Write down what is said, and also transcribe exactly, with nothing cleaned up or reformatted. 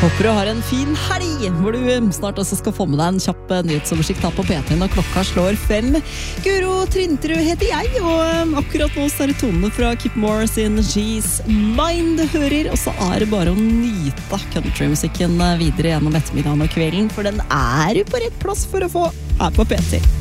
Håper du har en fin helg, hvor du snart også skal få med deg en kjapp nyhetsoversikt på P tre når klokka slår fem. Guro Trinterud heter jeg, og akkurat nå så er det tonene fra Kip Moore sin She's Mine du hører, og så er det bare å nyte countrymusikken videre gjennom ettermiddagen og kvelden, for den er jo på rett plass for å få her på P tre.